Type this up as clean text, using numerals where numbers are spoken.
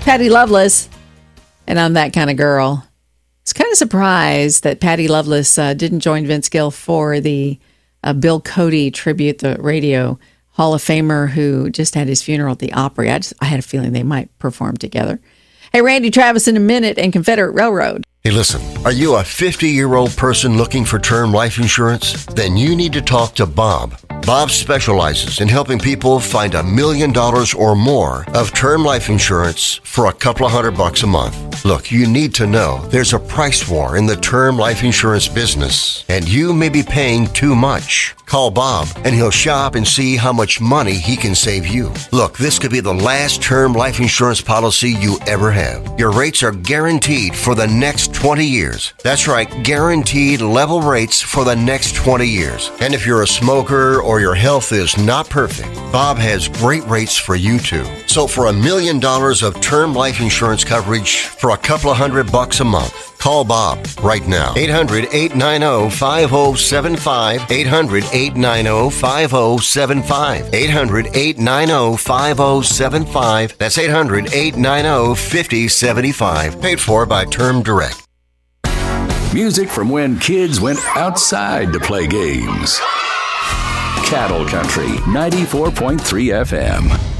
Patty Loveless, and I'm That Kind of Girl. I was kind of surprised that Patty Loveless didn't join Vince Gill for the Bill Cody tribute, the radio Hall of Famer who just had his funeral at the Opry. I had a feeling they might perform together. Hey, Randy Travis in a minute and Confederate Railroad. Hey, listen, are you a 50-year-old person looking for term life insurance? Then you need to talk to Bob. Bob specializes in helping people find $1 million or more of term life insurance for a couple of $100 a month. Look, you need to know there's a price war in the term life insurance business, and you may be paying too much. Call Bob, and he'll shop and see how much money he can save you. Look, this could be the last term life insurance policy you ever have. Your rates are guaranteed for the next 20 years. That's right, guaranteed level rates for the next 20 years. And if you're a smoker or your health is not perfect, Bob has great rates for you too. So for $1 million of term life insurance coverage for a couple of $100 a month, call Bob right now. 800-890-5075. 800-890-5075. 800-890-5075. That's 800-890-5075. Paid for by Term Direct. Music from when kids went outside to play games. Cattle Country 94.3 FM.